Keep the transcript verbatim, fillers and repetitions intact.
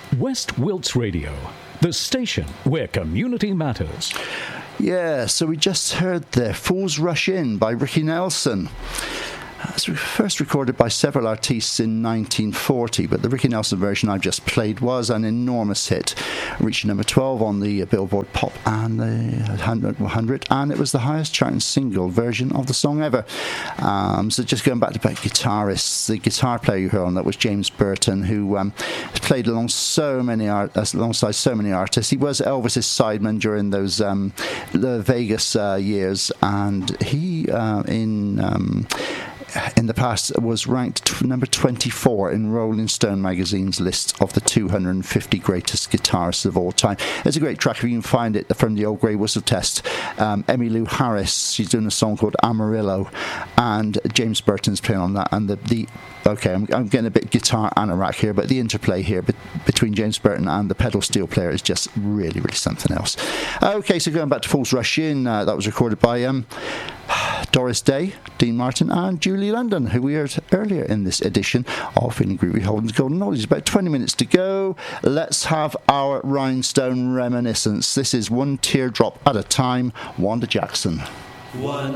West Wilts Radio, the station where community matters. Yeah, so we just heard there, Fools Rush In by Ricky Nelson. It was first recorded by several artists in nineteen forty, but the Ricky Nelson version I've just played was an enormous hit, reaching number twelve on the Billboard Pop and the one hundred, and it was the highest charting single version of the song ever. Um, so just going back to guitarists, the guitar player you heard on that was James Burton, who um, played along so many art- alongside so many artists. He was Elvis's sideman during those um, the Vegas uh, years, and he uh, in um, in the past was ranked t- number twenty-four in Rolling Stone magazine's list of the two hundred fifty greatest guitarists of all time. It's a great track if you can find it from the old Grey Whistle Test. Um, Emmylou Harris, she's doing a song called Amarillo, and James Burton's playing on that. And the, the okay, I'm, I'm getting a bit guitar anorak here, but the interplay here be- between James Burton and the pedal steel player is just really, really something else. Okay, so going back to Fools Rush In, uh, that was recorded by um, Doris Day, Dean Martin, and Julie London, who we heard earlier in this edition of Feeling Groovy Holden's Golden Oldies. About twenty minutes to go. Let's have our Rhinestone reminiscence. This is One Teardrop at a Time, Wanda Jackson. One